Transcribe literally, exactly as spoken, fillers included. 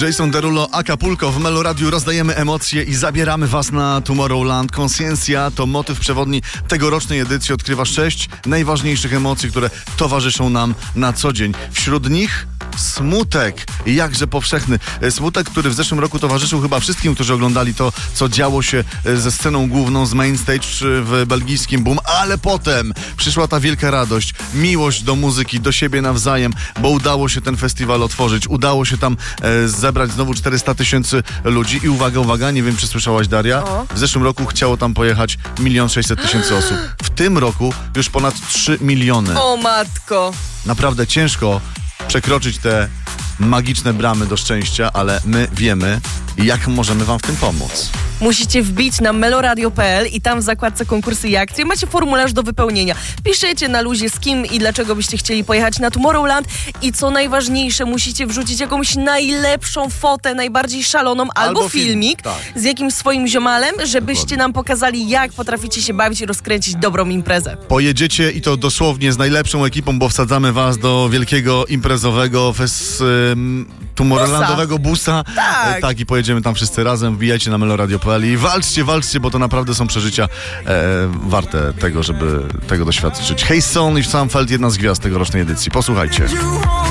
Jason Derulo, Acapulco. W Meloradiu rozdajemy emocje i zabieramy was na Tomorrowland. Conscientia to motyw przewodni tegorocznej edycji. Odkrywa sześć najważniejszych emocji, które towarzyszą nam na co dzień. Wśród nich smutek, jakże powszechny. Smutek, który w zeszłym roku towarzyszył chyba wszystkim, którzy oglądali to, co działo się ze sceną główną, z main stage w belgijskim Boom, ale potem przyszła ta wielka radość, miłość do muzyki, do siebie nawzajem, bo udało się ten festiwal otworzyć, udało się tam e, zebrać znowu czterysta tysięcy ludzi i uwaga, uwaga, nie wiem, czy słyszałaś, Daria, o. w zeszłym roku chciało tam pojechać milion sześćset tysięcy osób. W tym roku już ponad trzy miliony. O matko! Naprawdę ciężko przekroczyć te magiczne bramy do szczęścia, ale my wiemy, jak możemy wam w tym pomóc. Musicie wbić na meloradio kropka pe el i tam w zakładce konkursy i akcje macie formularz do wypełnienia. Piszecie na luzie, z kim i dlaczego byście chcieli pojechać na Tomorrowland i co najważniejsze, musicie wrzucić jakąś najlepszą fotę, najbardziej szaloną, albo, Albo filmik film, tak. z jakimś swoim ziomalem, żebyście Dokładnie. nam pokazali, jak potraficie się bawić i rozkręcić dobrą imprezę. Pojedziecie i to dosłownie z najlepszą ekipą, bo wsadzamy was do wielkiego imprezowego fes, ym, Tomorrowlandowego busa. Tak. E, tak, i pojedziemy tam wszyscy razem. Wbijajcie na meloradio kropka pe el i walczcie, walczcie, bo to naprawdę są przeżycia e, warte tego, żeby tego doświadczyć. Hey Son i Sam Feld, jedna z gwiazd tegorocznej edycji. Posłuchajcie.